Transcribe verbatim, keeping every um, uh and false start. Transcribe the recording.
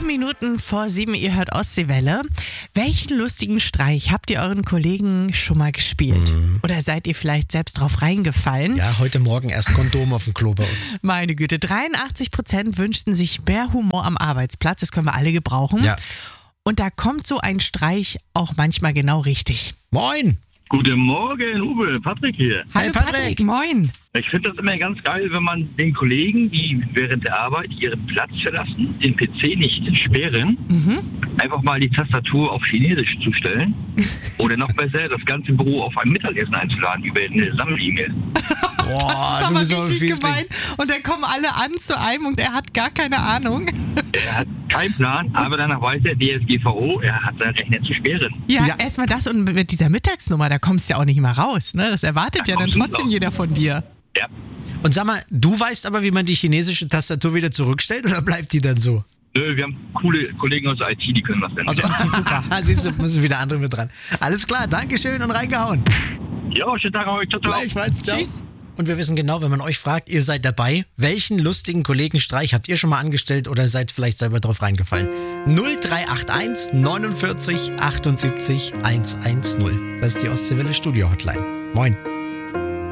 Minuten vor sieben, ihr hört Ostseewelle. Welchen lustigen Streich habt ihr euren Kollegen schon mal gespielt? Mhm. Oder seid ihr vielleicht selbst drauf reingefallen? Ja, heute Morgen erst Kondom auf dem Klo bei uns. Meine Güte, dreiundachtzig Prozent wünschten sich mehr Humor am Arbeitsplatz. Das können wir alle gebrauchen. Ja. Und da kommt so ein Streich auch manchmal genau richtig. Moin! Guten Morgen, Uwe, Patrick hier. Hallo Patrick. Patrick, moin. Ich finde das immer ganz geil, wenn man den Kollegen, die während der Arbeit ihren Platz verlassen, den P C nicht sperren, Mhm. einfach mal die Tastatur auf Chinesisch zu stellen oder noch besser, das ganze Büro auf ein Mittagessen einzuladen über eine Sammel-E-Mail. Boah, Das ist aber richtig gemein. Und dann kommen alle an zu einem und er hat gar keine Ahnung. Er hat keinen Plan, aber danach weiß er, D S G V O, er hat seinen Rechner zu sperren. Ja, Ja. erstmal das und mit dieser Mittagsnummer, da kommst du ja auch nicht mehr raus. Ne? Das erwartet Da ja dann kommst du trotzdem raus. jeder von dir. Ja. Und sag mal, du weißt aber, wie man die chinesische Tastatur wieder zurückstellt oder bleibt die dann so? Nö, wir haben coole Kollegen aus der I T, die können das dann. Also, super. Siehst du, müssen wieder andere mit dran. Alles klar, Dankeschön und reingehauen. Ja, schönen Tag euch. Ciao, ciao. Gleichfalls, ciao. Tschüss. Und wir wissen genau, wenn man euch fragt, ihr seid dabei, welchen lustigen Kollegenstreich habt ihr schon mal angestellt oder seid vielleicht selber drauf reingefallen? null drei acht eins neunundvierzig achtundsiebzig hundertzehn. Das ist die Ostseewelle Studio Hotline. Moin.